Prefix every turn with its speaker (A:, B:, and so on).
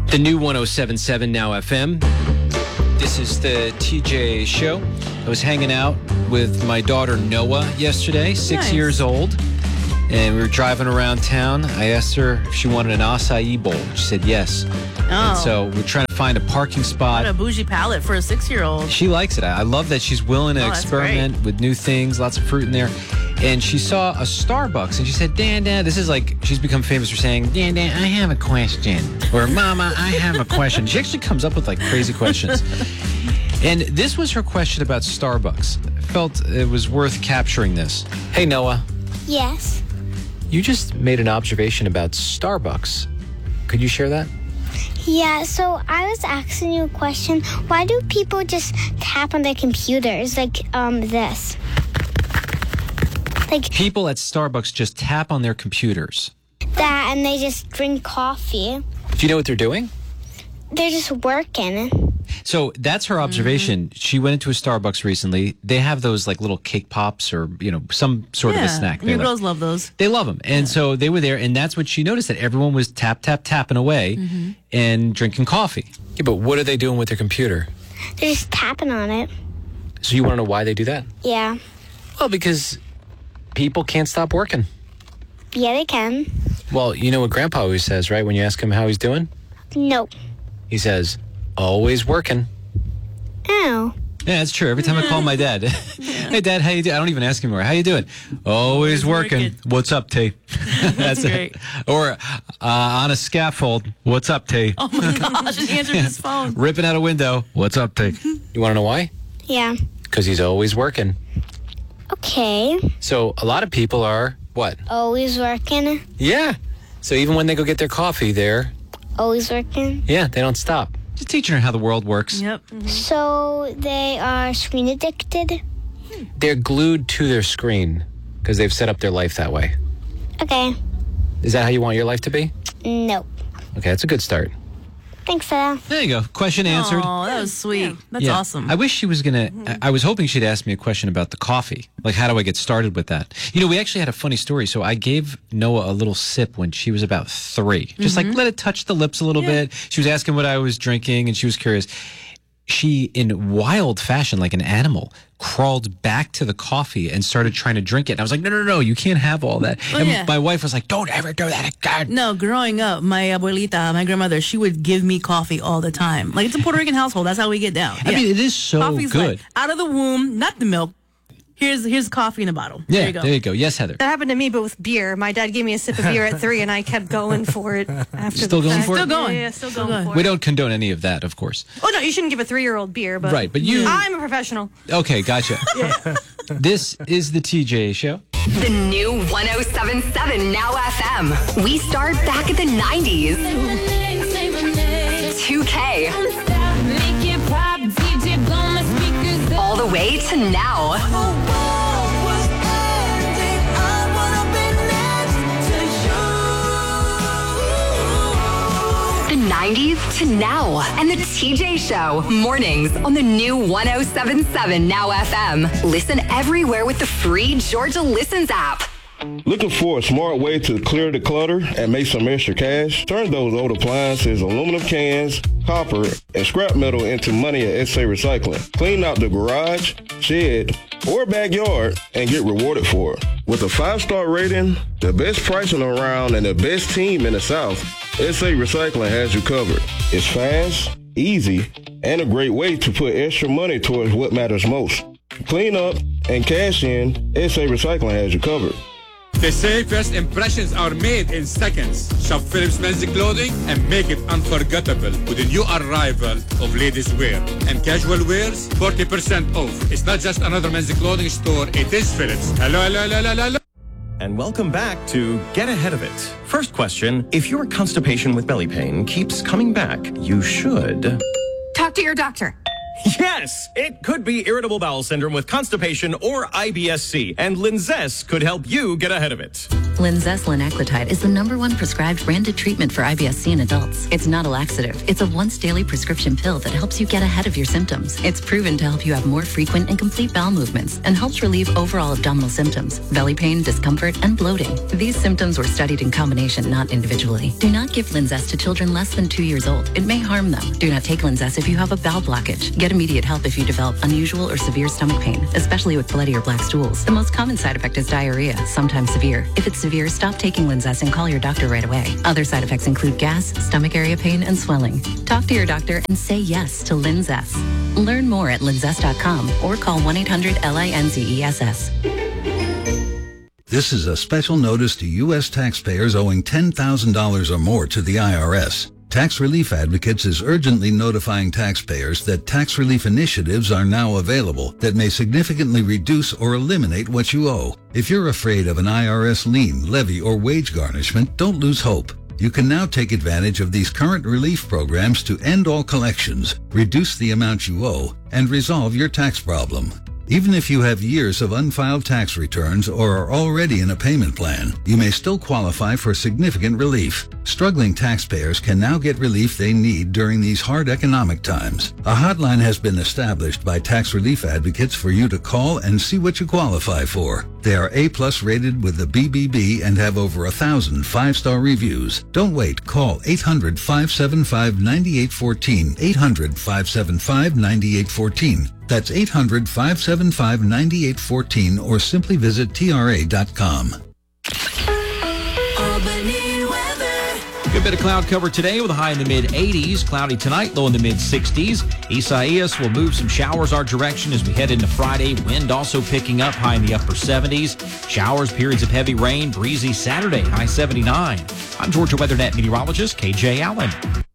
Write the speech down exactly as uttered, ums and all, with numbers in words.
A: The new one oh seven point seven Now F M. This is the T J Show. I was hanging out with my daughter Noah yesterday, six
B: Nice.
A: years old, and we were driving around town. I asked her if she wanted an acai bowl. She said yes.
B: Oh.
A: And so we're trying to find a parking spot.
B: What a bougie palate for a six-year-old.
A: She likes it. I love that she's willing to
B: Oh, that's
A: experiment
B: great.
A: with new things, lots of fruit in there. And she saw a Starbucks, and she said, Dan, Dan, this is like, she's become famous for saying, Dan, Dan, I have a question. Or, Mama, I have a question. She actually comes up with, like, crazy questions. And this was her question about Starbucks. I felt it was worth capturing this. Hey, Noah,
C: Yes.
A: you just made an observation about Starbucks. Could you share that?
C: Yeah, so I was asking you a question. Why do people just tap on their computers like um this? Like
A: People at Starbucks just tap on their computers.
C: that, and they just drink coffee.
A: Do you know what they're doing?
C: They're just working.
A: So that's her observation.
B: Mm-hmm.
A: She went into a Starbucks recently. They have those like little cake pops or, you know, some sort
B: yeah.
A: of a snack.
B: Your
A: They
B: girls
A: love.
B: love those.
A: They love them. And so they were there, and that's what she noticed, that everyone was tap, tap, tapping away
B: Mm-hmm.
A: and drinking coffee. Yeah, but what are they doing with their computer?
C: They're just tapping on it.
A: So you want to know why they do that?
C: Yeah.
A: Well, because people can't stop working.
C: Yeah, they can.
A: Well, you know what Grandpa always says, right? When you ask him how he's doing?
C: Nope.
A: He says, always working.
C: Oh.
A: Yeah, that's true. Every time I call my dad, hey, Dad, how you doing? I don't even ask him anymore. How you doing? Always
B: Always
A: working.
B: working.
A: What's up, T?
B: That's great.
A: it. Or uh, on a scaffold. What's up, T?
B: Oh, my gosh. He answered his phone.
A: Ripping out a window. What's up, T? You want to know why?
C: Yeah.
A: Because he's always working.
C: Okay.
A: So a lot of people are, what?
C: Always working.
A: Yeah. So even when they go get their coffee, they're,
C: Always working.
A: yeah, they don't stop. Just teaching her how the world works.
B: Yep.
C: So they are screen addicted.
A: They're glued to their screen because they've set up their life that way.
C: Okay.
A: Is that how you want your life to be?
C: Nope.
A: Okay, that's a good start.
C: Thanks, Sarah.
A: There you go. Question answered.
B: Oh, that was sweet. That's
A: Yeah.
B: awesome.
A: I wish she was going to, I was hoping she'd ask me a question about the coffee. Like, how do I get started with that? You know, we actually had a funny story. So I gave Noah a little sip when she was about three. Just like let it touch the lips a little
B: Yeah.
A: bit. She was asking what I was drinking and she was curious. She, in wild fashion, like an animal, crawled back to the coffee and started trying to drink it. And I was like, no, no, no, no, you can't have all that.
B: Oh,
A: and
B: yeah.
A: my wife was like, don't ever do that again.
B: No, growing up, my abuelita, my grandmother, she would give me coffee all the time. Like, it's a Puerto Rican household. That's how we get down.
A: I
B: Yeah.
A: mean, it is so
B: Coffee's
A: good.
B: like out of the womb, not the milk. Here's here's coffee in a bottle.
A: Yeah,
B: There you go.
A: there you go. Yes, Heather.
D: That happened to me, but with beer. My dad gave me a sip of beer at three, and I kept going for it after.
A: Still
D: the
A: going
D: fact.
A: for it?
B: Still going.
D: Yeah, yeah, still
B: Still
D: going
B: going.
D: for
A: We
D: it.
A: don't condone any of that, of course.
D: Oh no, you shouldn't give a three-year-old beer, but
A: Right, but you-
D: I'm a professional.
A: Okay, gotcha. This is the T J Show.
E: The new one oh seven point seven Now F M. We start back at the nineties. two K. All the way to now. The nineties to now. And the T J Show. Mornings on the new one oh seven point seven Now F M. Listen everywhere with the free Georgia Listens app.
F: Looking for a smart way to clear the clutter and make some extra cash? Turn those old appliances, aluminum cans, copper, and scrap metal into money at S A Recycling. Clean out the garage, shed, or backyard and get rewarded for it. With a five-star rating, the best pricing around, and the best team in the South, S A Recycling has you covered. It's fast, easy, and a great way to put extra money towards what matters most. Clean up and cash in, S A Recycling has you covered.
G: They say first impressions are made in seconds. Shop Phillips Men's Clothing and make it unforgettable with the new arrival of ladies' wear. And casual wears, forty percent off. It's not just another men's clothing store, it is Phillips. Hello, hello, hello, hello, hello.
H: And welcome back to Get Ahead of It. First question, if your constipation with belly pain keeps coming back, you should...
E: Talk to your doctor.
H: Yes, it could be irritable bowel syndrome with constipation or I B S C, and Linzess could help you get ahead of it.
I: Linzess linaclotide is the number one prescribed branded treatment for I B S C in adults. It's not a laxative. It's a once daily prescription pill that helps you get ahead of your symptoms. It's proven to help you have more frequent and complete bowel movements and helps relieve overall abdominal symptoms, belly pain, discomfort, and bloating. These symptoms were studied in combination, not individually. Do not give Linzess to children less than two years old. It may harm them. Do not take Linzess if you have a bowel blockage. Get immediate help if you develop unusual or severe stomach pain, especially with bloody or black stools. The most common side effect is diarrhea, sometimes severe. If it's severe, stop taking Linzess and call your doctor right away. Other side effects include gas, stomach area pain, and swelling. Talk to your doctor and say yes to Linzess. Learn more at linzess dot com or call one eight hundred L I N Z E S S.
J: This is a special notice to U S taxpayers owing ten thousand dollars or more to the I R S. Tax Relief Advocates is urgently notifying taxpayers that tax relief initiatives are now available that may significantly reduce or eliminate what you owe. If you're afraid of an I R S lien, levy, or wage garnishment, don't lose hope. You can now take advantage of these current relief programs to end all collections, reduce the amount you owe, and resolve your tax problem. Even if you have years of unfiled tax returns or are already in a payment plan, you may still qualify for significant relief. Struggling taxpayers can now get relief they need during these hard economic times. A hotline has been established by Tax Relief Advocates for you to call and see what you qualify for. They are A-plus rated with the B B B and have over a thousand five-star reviews. Don't wait. Call eight hundred, five seven five, nine eight one four, eight hundred, five seven five, nine eight one four. That's eight hundred, five seven five, nine eight one four or simply visit T R A dot com.
K: Good bit of cloud cover today with a high in the mid eighties. Cloudy tonight, low in the mid sixties. Isaias will move some showers our direction as we head into Friday. Wind also picking up, high in the upper seventies. Showers, periods of heavy rain, breezy Saturday, high seventy-nine. I'm Georgia WeatherNet meteorologist K J Allen.